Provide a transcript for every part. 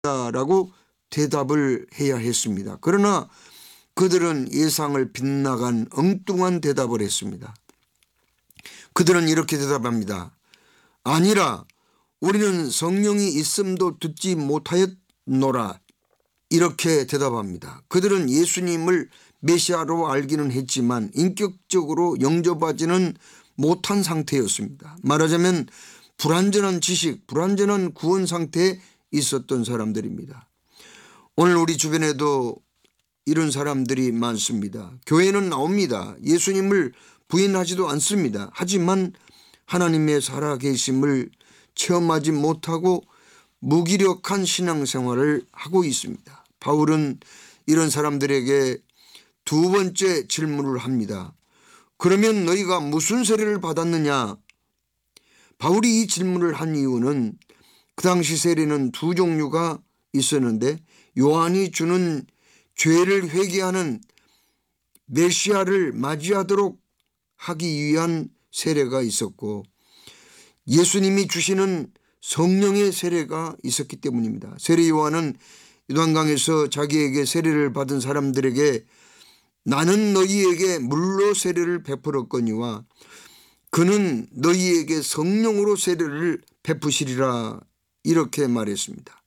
라고 대답을 해야 했습니다. 그러나 그들은 예상을 빗나간 엉뚱한 대답을 했습니다. 그들은 이렇게 대답합니다. 아니라 우리는 성령이 있음도 듣지 못하였노라. 이렇게 대답합니다. 그들은 예수님을 메시아로 알기는 했지만 인격적으로 영접하지는 못한 상태였습니다. 말하자면 불완전한 지식, 불완전한 구원 상태에 있었던 사람들입니다. 오늘 우리 주변에도 이런 사람들이 많습니다. 교회는 나옵니다. 예수님을 부인하지도 않습니다. 하지만 하나님의 살아계심을 체험하지 못하고 무기력한 신앙생활을 하고 있습니다. 바울은 이런 사람들에게 두 번째 질문을 합니다. 그러면 너희가 무슨 세례를 받았느냐? 바울이 이 질문을 한 이유는 그 당시 세례는 두 종류가 있었는데 요한이 주는 죄를 회개하는 메시아를 맞이하도록 하기 위한 세례가 있었고 예수님이 주시는 성령의 세례가 있었기 때문입니다. 세례 요한은 요단강에서 자기에게 세례를 받은 사람들에게 나는 너희에게 물로 세례를 베풀었거니와 그는 너희에게 성령으로 세례를 베푸시리라 이렇게 말했습니다.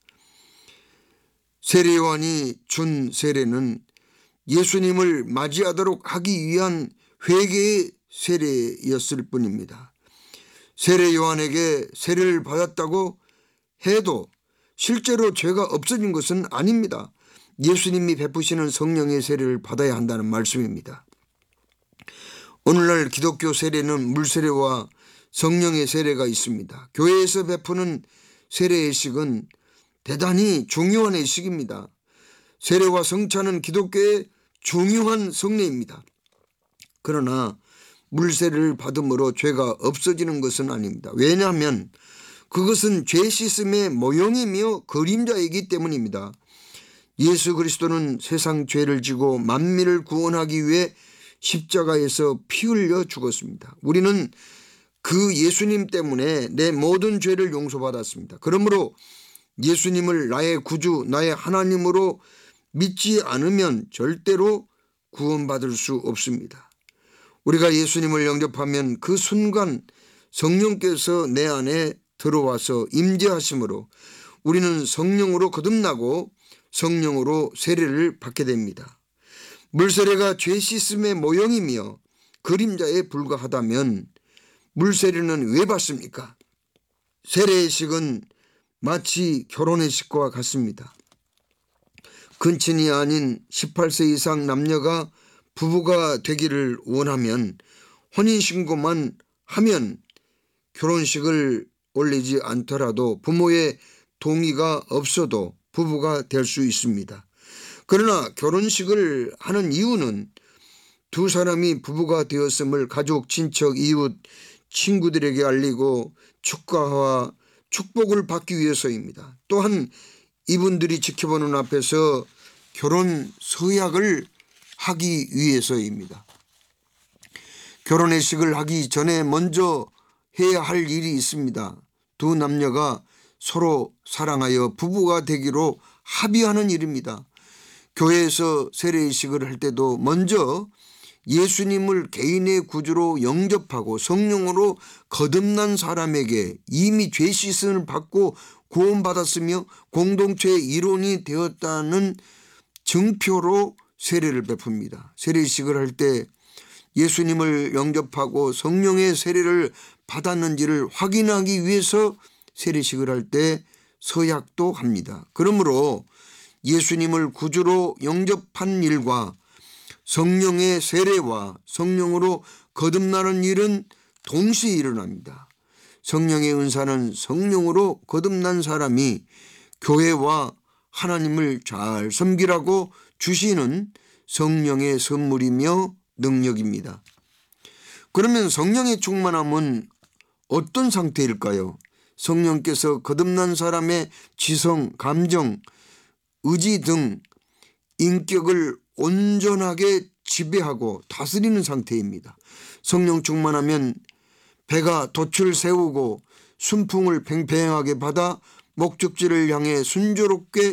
세례 요한이 준 세례는 예수님을 맞이하도록 하기 위한 회개의 세례였을 뿐입니다. 세례 요한에게 세례를 받았다고 해도 실제로 죄가 없어진 것은 아닙니다. 예수님이 베푸시는 성령의 세례를 받아야 한다는 말씀입니다. 오늘날 기독교 세례는 물세례와 성령의 세례가 있습니다. 교회에서 베푸는 세례의식은 대단히 중요한 의식입니다. 세례와 성찬은 기독교의 중요한 성례입니다. 그러나 물세례를 받음으로 죄가 없어지는 것은 아닙니다. 왜냐하면 그것은 죄 씻음의 모형이며 그림자이기 때문입니다. 예수 그리스도는 세상 죄를 지고 만민을 구원하기 위해 십자가에서 피 흘려 죽었습니다. 우리는 그 예수님 때문에 내 모든 죄를 용서받았습니다. 그러므로 예수님을 나의 구주, 나의 하나님으로 믿지 않으면 절대로 구원받을 수 없습니다. 우리가 예수님을 영접하면 그 순간 성령께서 내 안에 들어와서 임재하심으로 우리는 성령으로 거듭나고 성령으로 세례를 받게 됩니다. 물세례가 죄 씻음의 모형이며 그림자에 불과하다면 물세례는 왜 받습니까? 세례의식은 마치 결혼의식과 같습니다. 근친이 아닌 18세 이상 남녀가 부부가 되기를 원하면 혼인신고만 하면 결혼식을 올리지 않더라도 부모의 동의가 없어도 부부가 될 수 있습니다. 그러나 결혼식을 하는 이유는 두 사람이 부부가 되었음을 가족, 친척, 이웃, 친구들에게 알리고 축하와 축복을 받기 위해서입니다. 또한 이분들이 지켜보는 앞에서 결혼 서약을 하기 위해서입니다. 결혼의식을 하기 전에 먼저 해야 할 일이 있습니다. 두 남녀가 서로 사랑하여 부부가 되기로 합의하는 일입니다. 교회에서 세례의식을 할 때도 먼저 예수님을 개인의 구주로 영접하고 성령으로 거듭난 사람에게 이미 죄 씻음을 받고 구원받았으며 공동체의 일원이 되었다는 증표로 세례를 베풉니다. 세례의식을 할 때 예수님을 영접하고 성령의 세례를 받았는지를 확인하기 위해서 세례식을 할 때 서약도 합니다. 그러므로 예수님을 구주로 영접한 일과 성령의 세례와 성령으로 거듭나는 일은 동시에 일어납니다. 성령의 은사는 성령으로 거듭난 사람이 교회와 하나님을 잘 섬기라고 주시는 성령의 선물이며 능력입니다. 그러면 성령의 충만함은 어떤 상태일까요? 성령께서 거듭난 사람의 지성, 감정, 의지 등 인격을 온전하게 지배하고 다스리는 상태입니다. 성령 충만하면 배가 돛을 세우고 순풍을 팽팽하게 받아 목적지를 향해 순조롭게